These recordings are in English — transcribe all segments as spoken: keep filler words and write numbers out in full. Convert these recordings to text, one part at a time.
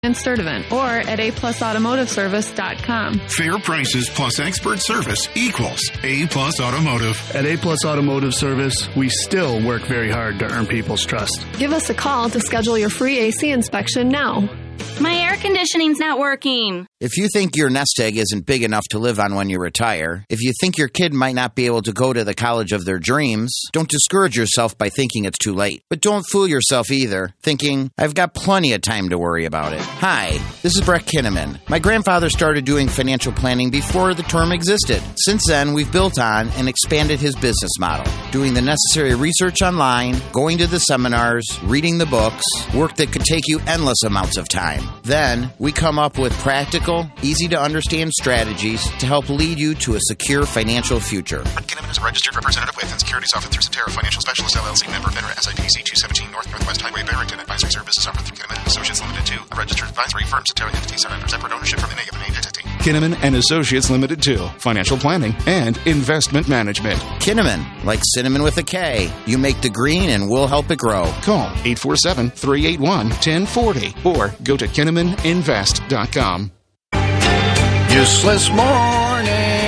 and Sturdivant, or at a plus automotive service dot com. Fair prices plus expert service equals A Plus Automotive. At A Plus Automotive Service, we still work very hard to earn people's trust. Give us a call to schedule your free A C inspection now. My air conditioning's not working. If you think your nest egg isn't big enough to live on when you retire, if you think your kid might not be able to go to the college of their dreams, don't discourage yourself by thinking it's too late. But don't fool yourself either, thinking, I've got plenty of time to worry about it. Hi, this is Brett Kinnaman. My grandfather started doing financial planning before the term existed. Since then, we've built on and expanded his business model, doing the necessary research online, going to the seminars, reading the books, work that could take you endless amounts of time. Then, we come up with practical, easy-to-understand strategies to help lead you to a secure financial future. Brett Kinnaman is a registered representative with and securities offered through Cetera Financial Specialist, L L C, member FINRA, S I P C two seventeen North Northwest Highway, Barrington. Advisory services offered through Kinnaman and Associates Limited two, a registered advisory firm. Cetera entities are under separate ownership from any of the named entity. Kinnaman and Associates Limited two. Financial planning and investment management. Kinnaman, like cinnamon with a K. You make the green and we'll help it grow. Call eight four seven, three eight one, one zero four zero or go to kinnaman invest dot com. Useless morning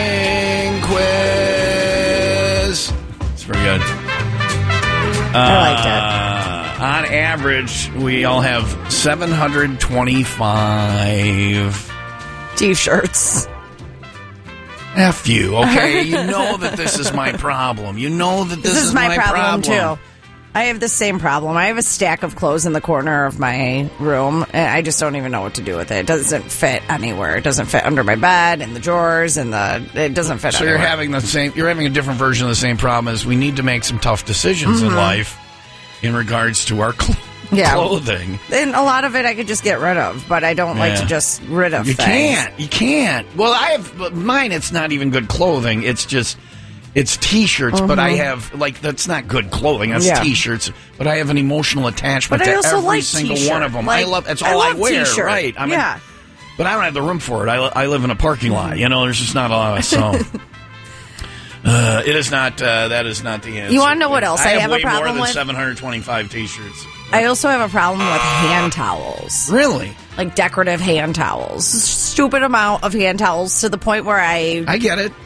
quiz. It's pretty good. Uh, I liked it. On average, we all have seven hundred twenty-five T-shirts. F you, okay? You know that this is my problem. You know that this, This is my, my problem, problem, too. I have the same problem. I have a stack of clothes in the corner of my room, and I just don't even know what to do with it. It doesn't fit anywhere. It doesn't fit under my bed, in the drawers, and the it doesn't fit. So anywhere. you're having the same. You're having a different version of the same problem. As we need to make some tough decisions Mm-hmm. in life in regards to our cl- Yeah. clothing. And a lot of it I could just get rid of, but I don't like Yeah. to just rid of You things. can't. You can't. Well, I have but mine. It's not even good clothing. It's just it's T-shirts. But I have like that's not good clothing. That's Yeah. T-shirts. But I have an emotional attachment But I to also every like single t-shirt. one of them. Like, I love. That's I all I, love wear. t-shirt. Right. I mean, Yeah. But I don't have the room for it. I, I live in a parking lot. You know, there's just not a lot of so. Uh, it is not. Uh, that is not the answer. You wanna know what else I have, have a way problem more than with? seven hundred twenty-five T-shirts. I also have a problem with hand towels. Really? Like decorative hand towels. Stupid amount of hand towels to the point where I I get it.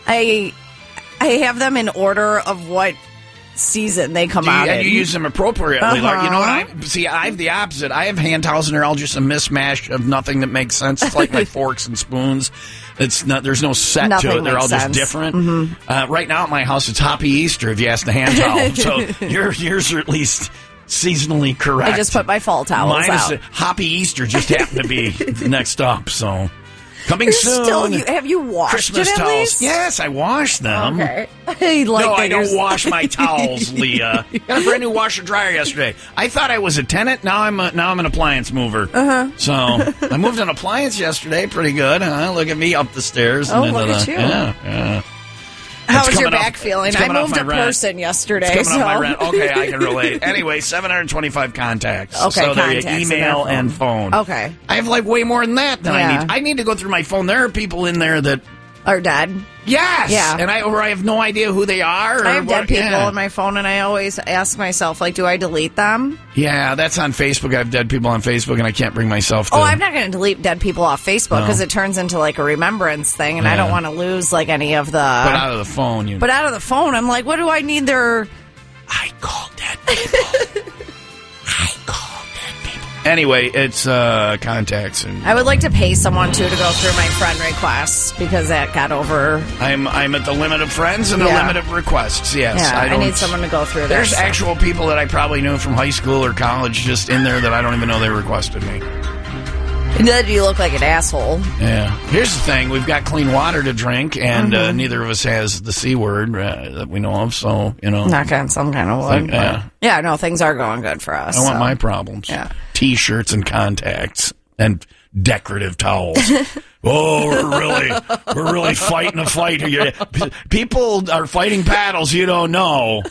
I I have them in order of what season they come Do you, out and in. you use them appropriately. Uh-huh. Like, you know what I see? I have the opposite. I have hand towels, and they're all just a mismatch of nothing that makes sense. It's like my forks and spoons. It's not. There's no set Nothing to it. They're all makes just sense. different. Mhm. Uh, right now at my house, it's Happy Easter. If you ask the hand towel, so your yours are at least seasonally correct. I just put my fall towels Mine is out. uh, Happy Easter just happened to be next up. So coming You're soon. Still, you, have you washed Christmas it at towels. least? Yes, I washed them. Okay. I like no, that I don't you're- wash my towels, Leah. Got a brand new washer dryer yesterday. I thought I was a tenant. Now I'm a, now I'm an appliance mover. Uh-huh. So I moved an appliance yesterday. Pretty good, huh? Look at me up the stairs. Oh, and look into at the- you. Yeah, yeah. How It's was your coming back off- feeling? it's I coming off moved my a rent. person yesterday. It's coming so. off my rent. Okay, I can relate. Anyway, seven hundred twenty-five contacts. Okay, so there you contacts email and and their phone. Okay. I have like way more than that than I Yeah. need. I need to go through my phone. There are people in there that Are dead. yes, Yeah. and I or I have no idea who they are. Or I have dead what- people yeah. on my phone, and I always ask myself, like, do I delete them? Yeah, that's on Facebook. I have dead people on Facebook, and I can't bring myself to. Oh, I'm not going to delete dead people off Facebook No. because it turns into like a remembrance thing, and I Yeah. don't want to lose like any of the. But out of the phone, you. But out of the phone, I'm like, what do I need their? I call dead people. I call dead people. Anyway, it's uh, contacts, and I would like to pay someone too to go through my friend requests because that got over. I'm I'm at the limit of friends and the Yeah. limit of requests. Yes, Yeah, I I, don't. need someone to go through. their There's stuff. actual people that I probably knew from high school or college just in there that I don't even know they requested me. And then you look like an asshole. Yeah. Here's the thing: we've got clean water to drink, and uh, Mhm. neither of us has the C word uh, that we know of. So you know, Knock on some kind of wood. Like, but- yeah. yeah, no, things are going good for us. I want so. my problems. Yeah. T-shirts and contacts and decorative towels. Oh, we're really, we're really fighting a fight here. P- People are fighting battles you don't know.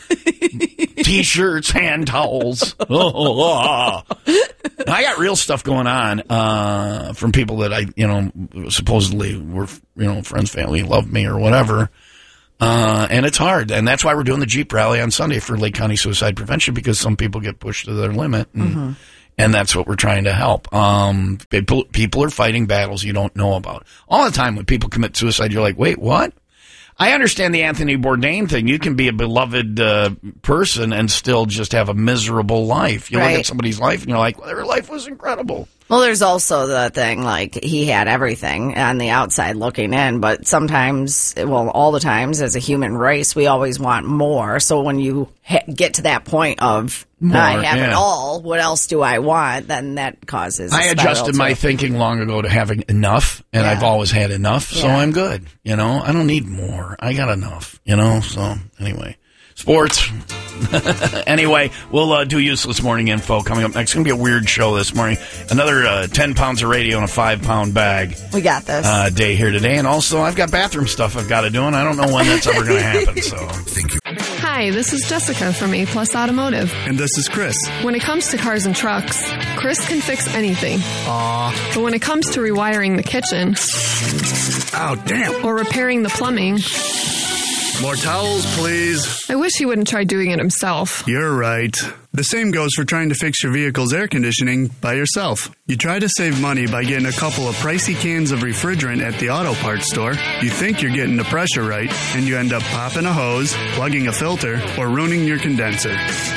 T-shirts, hand towels. Oh, ah. I got real stuff going on uh, from people that I, you know, supposedly were, you know, friends, family, love me or whatever. Uh, and it's hard. And that's why we're doing the Jeep rally on Sunday for Lake County Suicide Prevention, because some people get pushed to their limit. And, Mm-hmm. And that's what we're trying to help. Um, people, people are fighting battles you don't know about. All the time when people commit suicide, you're like, wait, what? I understand the Anthony Bourdain thing. You can be a beloved uh, person and still just have a miserable life. You Right. look at somebody's life and you're like, well, their life was incredible. Well, there's also the thing, like, he had everything on the outside looking in, but sometimes, well, all the times, as a human race, we always want more. So when you ha- get to that point of, More, I have yeah. it all, what else do I want? Then that causes a I spiral, adjusted my too. thinking long ago to having enough, and Yeah. I've always had enough, so Yeah. I'm good. You know, I don't need more. I got enough, you know, so anyway. Sports. Anyway, we'll uh, do useless morning info coming up next. It's going to be a weird show this morning. Another uh, ten pounds of radio in a five pound bag We got this. uh, day here today. And also, I've got bathroom stuff I've got to do, and I don't know when that's ever going to happen. So, Thank you. Hi, this is Jessica from A Plus Automotive. And this is Chris. When it comes to cars and trucks, Chris can fix anything. Aw. But when it comes to rewiring the kitchen Oh, damn. or repairing the plumbing, More towels, please. I wish he wouldn't try doing it himself. You're right. The same goes for trying to fix your vehicle's air conditioning by yourself. You try to save money by getting a couple of pricey cans of refrigerant at the auto parts store. You think you're getting the pressure right, and you end up popping a hose, plugging a filter, or ruining your condenser.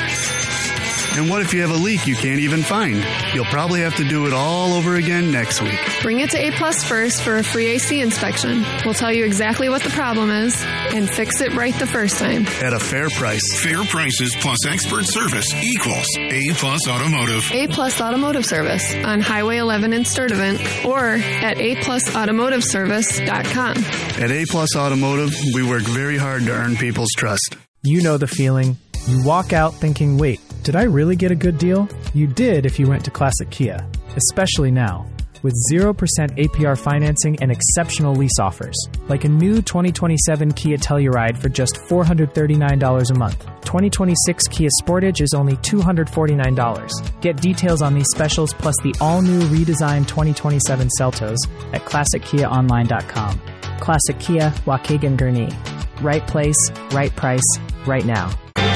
And what if you have a leak you can't even find? You'll probably have to do it all over again next week. Bring it to A Plus first for a free A C inspection. We'll tell you exactly what the problem is and fix it right the first time. At a fair price. Fair prices plus expert service equals A Plus Automotive. A Plus Automotive Service on Highway eleven in Sturtevant or at a plus automotive service dot com. At A Plus Automotive, we work very hard to earn people's trust. You know the feeling. You walk out thinking, wait, did I really get a good deal? You did if you went to Classic Kia, especially now, with zero percent A P R financing and exceptional lease offers, like a new twenty twenty-seven Kia Telluride for just four hundred thirty-nine dollars a month. twenty twenty-six Kia Sportage is only two hundred forty-nine dollars. Get details on these specials plus the all-new redesigned twenty twenty-seven Seltos at classic kia online dot com. Classic Kia, Waukegan Gurnee. Right place, right price, right now.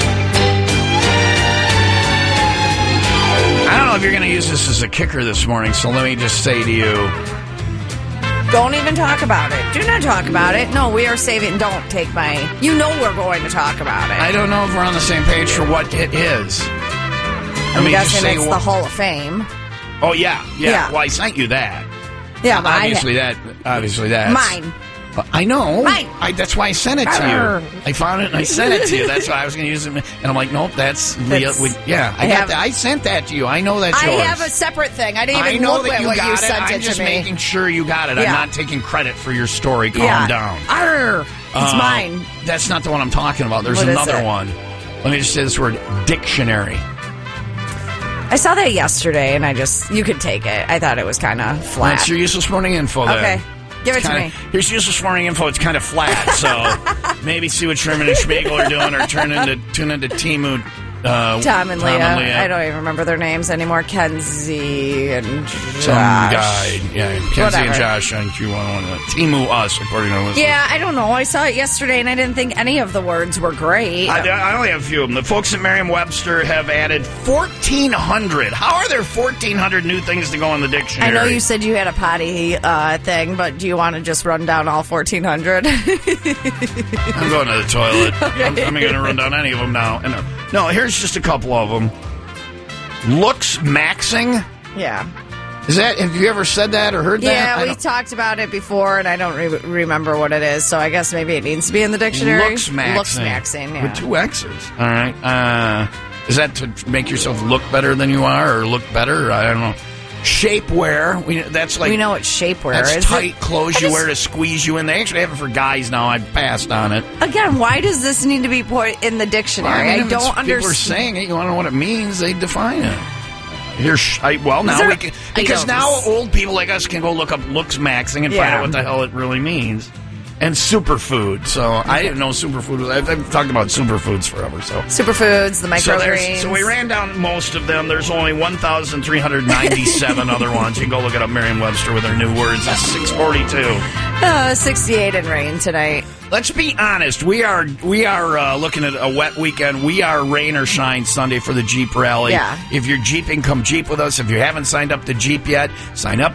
I don't know if you're going to use this as a kicker this morning, so let me just say to you, Don't even talk about it. Do not talk about it. No, we are saving. Don't take my... You know we're going to talk about it. I don't know if we're on the same page for what it is. Let I'm me just guessing say it's what- the Hall of Fame. Oh, yeah, yeah. Yeah. Well, I sent you that. Yeah, but Obviously I, that. Obviously that. Mine. I know. Mine. I, that's why I sent it to Arr. you. I found it and I sent it to you. That's why I was going to use it. And I'm like, nope, that's Leah. That's- We, yeah, I, I got have- that. I sent that to you. I know that's I yours. have a separate thing. I didn't even I know look that at you what got you it. sent I'm it just to me. making sure you got it. I'm Yeah. not taking credit for your story. Calm yeah. down. Arr, it's Uh, mine. That's not the one I'm talking about. There's What is another it? one. Let me just say this word: dictionary. I saw that yesterday, and I just... You could take it. I thought it was kind of flat. That's your useless morning info. Then. Okay. Give it It's to kinda, me. Here's useless morning info. It's kind of flat, so maybe see what Sherman and Schmiegel are doing, or turn into tune into Timu. Uh, Tom and Leah. and Leah. I don't even remember their names anymore. Kenzie and Josh. Some guy, yeah, Kenzie Whatever. and Josh on Q one oh one. Timu us, according to listeners. Yeah, I don't know. I saw it yesterday, and I didn't think any of the words were great. I, I only have a few of them. The folks at Merriam-Webster have added fourteen hundred. How are there fourteen hundred new things to go in the I dictionary? know you said you had a potty uh, thing, but do you want to just run down all fourteen hundred? I'm going to the toilet. I'm, I'm going to run down any of them now. And, uh, no, here's just a couple of them. Looks maxing. Yeah. Is that? Have you ever said that or heard that? Yeah, I we don't- talked about it before, and I don't re- remember what it is, so I guess maybe it needs to be in the dictionary. Looks maxing. Looks maxing, yeah. With two X's. All right. Uh, is that to make yourself look better than you are, or look better? I don't know. Shapewear. We, that's like we know what shapewear that's is. tight clothes I you just- wear to squeeze you in. They actually have it for guys now. I passed on it. Again, why does this need to be put in the dictionary? Well, I, mean, if it's- don't People are understand. saying it. You want to know what it means? They define it. Here's sh- I, well now there we can, because items? now old people like us can go look up looks maxing and find Yeah. out what the hell it really means. And superfood. So I didn't know superfood was. I've, I've talked about superfoods forever. So Superfoods, the so, there's- microgreens. so we ran down most of them. There's only one thousand three hundred ninety-seven other ones. You can go look it up, Merriam-Webster with their new words. It's six forty-two. Uh, sixty-eight in rain tonight. let's be honest. We are we are uh, looking at a wet weekend. We are rain or shine Sunday for the Jeep Rally. Yeah. If you're Jeeping, come Jeep with us. If you haven't signed up to Jeep yet, sign up